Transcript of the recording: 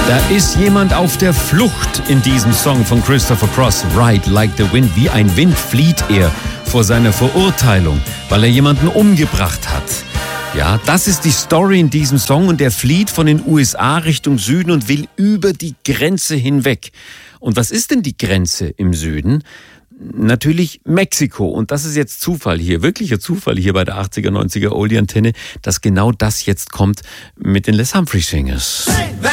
Da ist jemand auf der Flucht in diesem Song von Christopher Cross. Ride like the wind. Wie ein Wind flieht er vor seiner Verurteilung, weil er jemanden umgebracht hat. Ja, das ist die Story in diesem Song und er flieht von den USA Richtung Süden und will über die Grenze hinweg. Und was ist denn die Grenze im Süden? Natürlich Mexiko. Und das ist jetzt Zufall hier, wirklicher Zufall hier bei der 80er, 90er Oldie-Antenne, dass genau das jetzt kommt mit den Les Humphrey Singers. Hey,